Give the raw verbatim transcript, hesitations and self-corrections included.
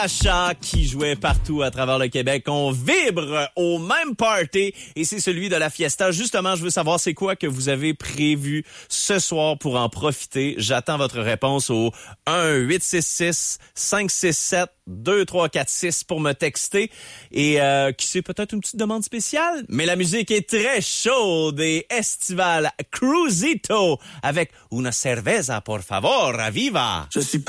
Achat qui jouait partout à travers le Québec. On vibre au même party et c'est celui de la Fiesta. Justement, je veux savoir c'est quoi que vous avez prévu ce soir pour en profiter. J'attends votre réponse au un huit six six cinq six sept deux trois quatre six pour me texter. Et euh, qui sait, peut-être une petite demande spéciale? Mais la musique est très chaude et estivale. Cruisito avec Una cerveza, por favor, viva! Je suis